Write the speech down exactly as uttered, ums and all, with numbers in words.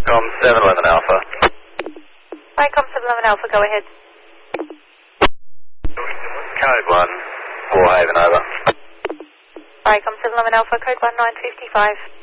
Com seven eleven Alpha. Hi, Com seven eleven Alpha, go ahead. Code one, Warhaven over. Hi, Com seven eleven Alpha, code one nine five five.